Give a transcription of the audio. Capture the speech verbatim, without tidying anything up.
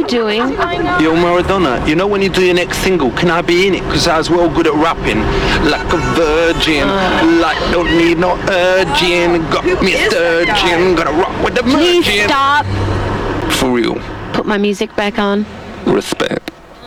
doing? Yo, Maradona, you know when you do your next single, can I be in it? Because I was well good at rapping. Like a virgin, uh. like don't need no urging. Got me sturgeon, gonna rock with the Please merging. stop. For real. Put my music back on. Respect.